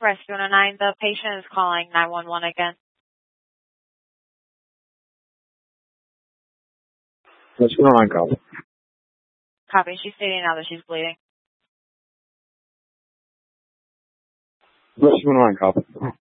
Rescue 109. The patient is calling 911 again. Rescue 109, copy. Copy. She's stating now that she's bleeding. Rescue 109, copy.